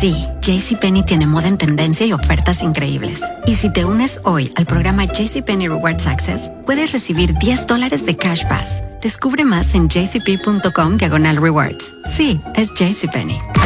Sí, JCPenney tiene moda en tendencia y ofertas increíbles. Y si te unes hoy al programa JCPenney Rewards Access, puedes recibir $10 de Cash Pass. Descubre más en jcp.com/rewards. Sí, es JCPenney.